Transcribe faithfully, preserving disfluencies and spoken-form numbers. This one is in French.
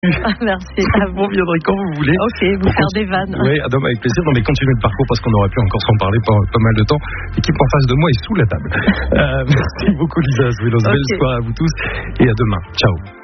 Ah, merci à vous. Vous viendrez quand vous voulez. Ok, vous Pour faire continu- des vannes. Oui, Adam, avec plaisir. Non, mais continuez le parcours parce qu'on aurait pu encore s'en parler pas, pas mal de temps. L'équipe en face de moi est sous la table. Euh, merci beaucoup, Lisa Azuelos. Ok. Belle soirée à vous tous et à demain. Ciao.